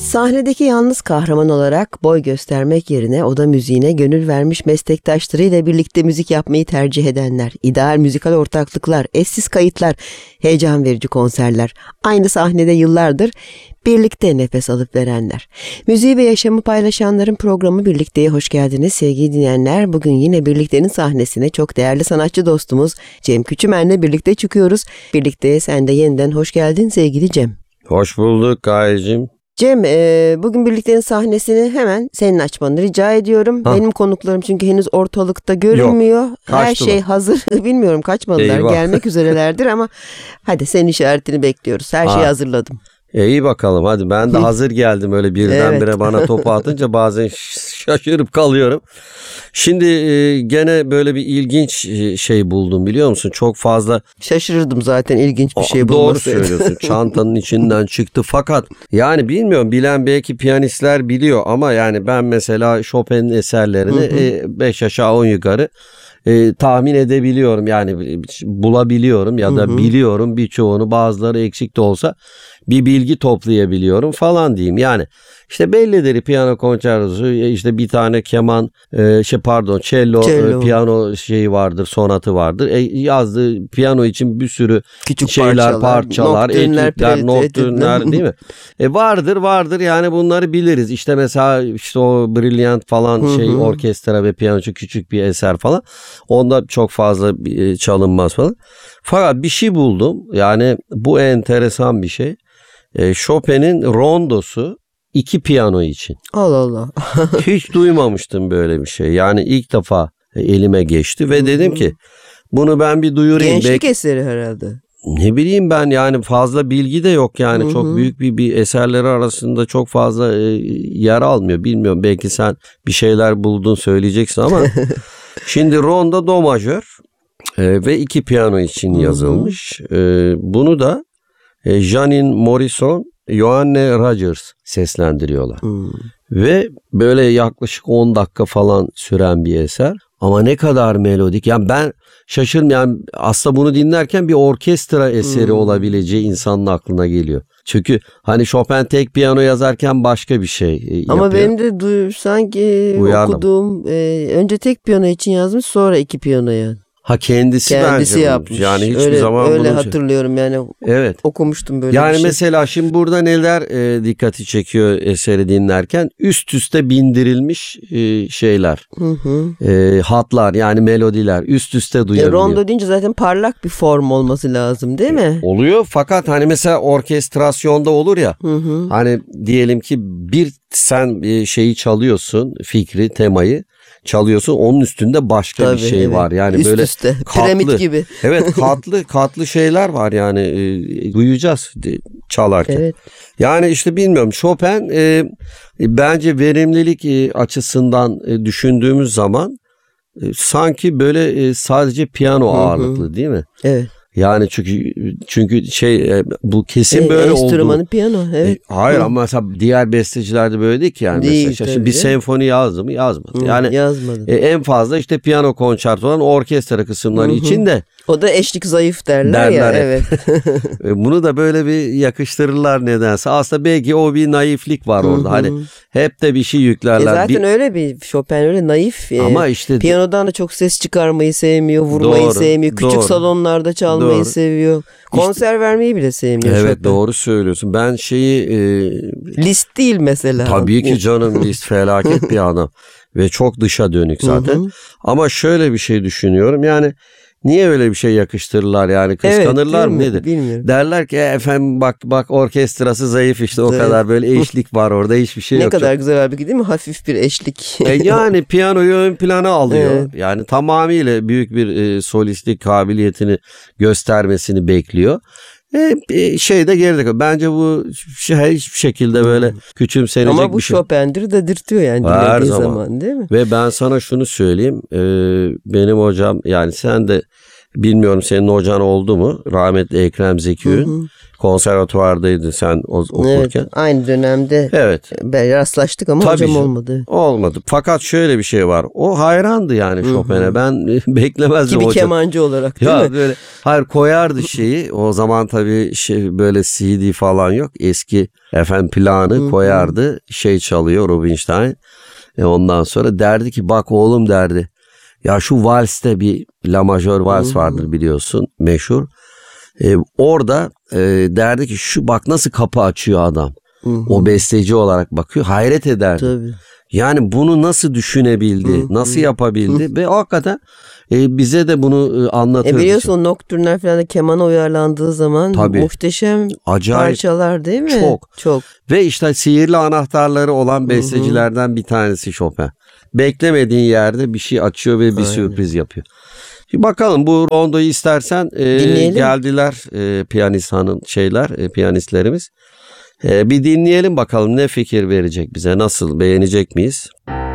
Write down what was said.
Sahnedeki yalnız kahraman olarak boy göstermek yerine oda müziğine gönül vermiş meslektaşlarıyla birlikte müzik yapmayı tercih edenler, ideal müzikal ortaklıklar, eşsiz kayıtlar, heyecan verici konserler, aynı sahnede yıllardır birlikte nefes alıp verenler. Müziği ve yaşamı paylaşanların programı Birlikte'ye hoş geldiniz sevgili dinleyenler. Bugün yine Birlikte'nin sahnesine çok değerli sanatçı dostumuz Cem Küçümen'le birlikte çıkıyoruz. Birlikte'ye sen de yeniden hoş geldin sevgili Cem. Hoş bulduk Gayecim. Cem, bugün Birlikte'nin sahnesini hemen senin açmanı rica ediyorum. Benim konuklarım çünkü henüz ortalıkta görünmüyor. Yok, her şey hazır. Bilmiyorum kaçmadılar. Eyvah. Gelmek üzerelerdir ama hadi senin işaretini bekliyoruz. Her şeyi hazırladım. İyi bakalım hadi, ben de hazır geldim, öyle birdenbire bana topu atınca bazen şaşırıp kalıyorum. Şimdi gene böyle bir ilginç şey buldum, biliyor musun? Çok fazla Şaşırırdım zaten ilginç bir şey doğru bulmasaydı. söylüyorsun, çantanın içinden çıktı fakat yani bilmiyorum, bilen belki piyanistler biliyor ama yani ben mesela Chopin'in eserlerini 5 aşağı 10 yukarı tahmin edebiliyorum, yani bulabiliyorum ya da biliyorum birçoğunu, bazıları eksik de olsa bir bilgi toplayabiliyorum falan diyeyim. Yani işte bellidir, piyano konçertosu, işte bir tane keman, cello. Piyano şeyi vardır, sonatı vardır. Yazdığı piyano için bir sürü Küçük parçalar, etütler, nokturner değil mi? Vardır yani bunları biliriz. İşte mesela işte o Brilliant falan orkestra ve piyanocu küçük bir eser falan. Onda çok fazla çalınmaz falan. Fakat bir şey buldum. Yani bu enteresan bir şey. Chopin'in rondosu 2 piyano için. Allah Allah. Hiç duymamıştım böyle bir şey. Yani ilk defa elime geçti ve dedim ki bunu ben bir duyurayım. Gençlik eseri herhalde. Ne bileyim ben, yani fazla bilgi de yok yani. Çok büyük bir eserleri arasında çok fazla yer almıyor. Bilmiyorum, belki sen bir şeyler buldun söyleyeceksin ama şimdi rondo do majör ve 2 piyano için yazılmış. Bunu da Janine Morrison, Johanne Rogers seslendiriyorlar. Ve böyle yaklaşık 10 dakika falan süren bir eser. Ama ne kadar melodik. Yani ben şaşırdım. Yani aslında bunu dinlerken bir orkestra eseri olabileceği insanın aklına geliyor. Çünkü hani Chopin tek piyano yazarken başka bir şey yapıyor. Ama benim de sanki okuduğum önce tek piyano için yazmış, sonra 2 piyanoya. Kendisi bence yapmış. Yani hiçbir zaman öyle hatırlıyorum yani. Evet. Okumuştum böyle yani bir şey. Mesela şimdi burada neler dikkati çekiyor eseri dinlerken? Üst üste bindirilmiş şeyler. Hatlar, yani melodiler üst üste duyabiliyor. Rondo deyince zaten parlak bir form olması lazım değil mi? Oluyor fakat hani mesela orkestrasyonda olur ya. Hani diyelim ki sen şeyi çalıyorsun, fikri, temayı çalıyorsun, onun üstünde başka bir şey var. Yani üst böyle üste, katlı, piramit gibi. Evet, katlı şeyler var yani, duyacağız çalarken. Evet. Yani işte bilmiyorum, Chopin bence verimlilik açısından düşündüğümüz zaman sanki böyle sadece piyano ağırlıklı değil mi? Evet. Yani çünkü bu kesin böyle oldu. Enstrümanı piyano, evet. Hayır ama mesela diğer bestecilerde böyle değil ki yani. Değil, mesela şimdi bir senfoni yazdı mı? Yazmadı. Yani yazmadı. En fazla işte piyano konçertoların orkestra kısımları için de. O da eşlik zayıf derler ya. Evet. Bunu da böyle bir yakıştırırlar nedense. Aslında belki o bir naiflik var orada. Hani hep de bir şey yüklerler. Zaten öyle bir Chopin öyle naif. Ama işte piyanodan da çok ses çıkarmayı sevmiyor, vurmayı sevmiyor. Küçük salonlarda çalmayı seviyor. Konser vermeyi bile sevmiyor. Evet, Chopin. doğru söylüyorsun. Ben Liszt değil mesela. Tabii ki canım, Liszt felaket bir adam. Ve çok dışa dönük zaten. Ama şöyle bir şey düşünüyorum. Yani niye öyle bir şey yakıştırırlar, yani kıskanırlar mı nedir? Bilmiyorum. Derler ki efendim bak orkestrası zayıf işte, o kadar böyle eşlik var orada, hiçbir şey yok. Ne kadar güzel halbuki değil mi? Hafif bir eşlik. Yani piyanoyu ön plana alıyor. Evet. Yani tamamıyla büyük bir solistlik kabiliyetini göstermesini bekliyor. Şeyde geride kalıyor. Bence bu hiçbir şekilde böyle küçümsenecek bir şey. Ama bu Chopin'dir dedirtiyor yani dinlediği zaman değil mi? Ve ben sana şunu söyleyeyim. Benim hocam, yani sen de bilmiyorum senin hocan oldu mu? Rahmetli Ekrem Zeki Ün. konservatuvardaydın sen okurken. Evet, aynı dönemde Evet. rastlaştık ama Tabii hocam canım. olmadı. Olmadı. Fakat şöyle bir şey var. O hayrandı yani Chopin'e. Ben beklemezdim Ki bir hocam. kemancı olarak değil Ya mi? böyle hayır koyardı şeyi. O zaman tabii böyle CD falan yok. Eski planı koyardı. Şey çalıyor Rubinstein. Ondan sonra derdi ki bak oğlum derdi. Ya şu valste bir La Majör vals vardır biliyorsun meşhur. Orada derdi ki şu bak nasıl kapı açıyor adam. O besteci olarak bakıyor hayret ederdi. Tabii. Yani bunu nasıl düşünebildi, nasıl yapabildi ve hakikaten bize de bunu anlatıyordu. Biliyorsun o noktürner falan da kemana uyarlandığı zaman Tabii. muhteşem Acayip. parçalar değil mi? Çok. Ve işte sihirli anahtarları olan bestecilerden bir tanesi Chopin. Beklemediğin yerde bir şey açıyor ve bir sürpriz yapıyor. Şimdi bakalım bu rondoyu istersen geldiler piyanistlerimiz. Bir dinleyelim bakalım ne fikir verecek bize, nasıl beğenecek miyiz?